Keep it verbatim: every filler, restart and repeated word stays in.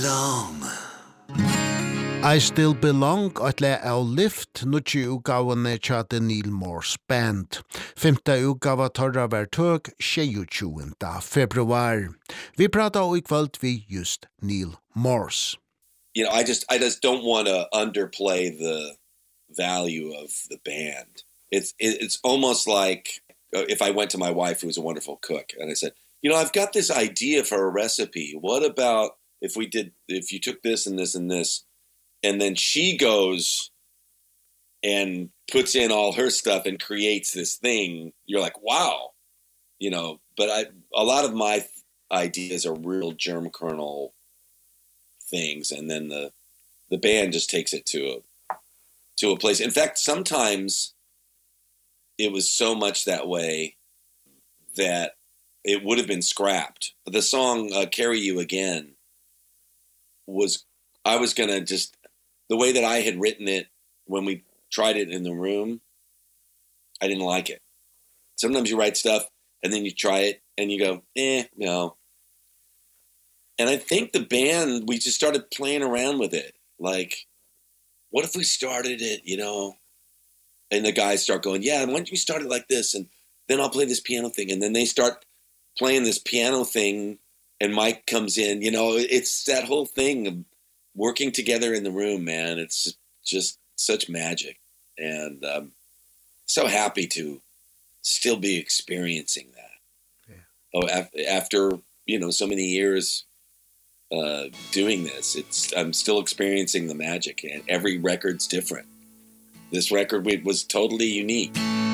belong. I Still Belong at le av Lift, nutje utgavene tja til Neil Morse Band. Femte utgava torra var tøg tjugoåtta februar. Vi prata i kvöld vi just Neil Morse. You know, I just I just don't want to underplay the value of the band. It's it, it's almost like if I went to my wife, who was a wonderful cook, and I said, you know, I've got this idea for a recipe. What about if we did, if you took this and this and this, and then she goes and puts in all her stuff and creates this thing, you're like, wow, you know, but I, a lot of my ideas are real germ kernel things. And then the, the band just takes it to a, to a place. In fact, sometimes it was so much that way that it would have been scrapped. The song uh, Carry You Again was, I was going to just, the way that I had written it when we tried it in the room, I didn't like it. Sometimes you write stuff and then you try it and you go, eh, no. And I think the band, we just started playing around with it. Like, what if we started it, you know? And the guys start going, yeah, why don't you start it like this? And then I'll play this piano thing. And then they start playing this piano thing and Mike comes in. You know, it's that whole thing of working together in the room, man. It's just such magic. And I'm so happy to still be experiencing that. Yeah. Oh, af- after, you know, so many years uh, doing this, it's I'm still experiencing the magic, and every record's different. This record was totally unique.